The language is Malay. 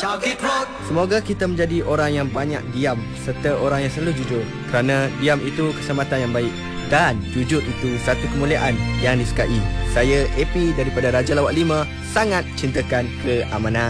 Semoga kita menjadi orang yang banyak diam serta orang yang selalu jujur, kerana diam itu kesempatan yang baik dan jujur itu satu kemuliaan yang disukai. Saya AP daripada Raja Lawak 5 sangat cintakan keamanan.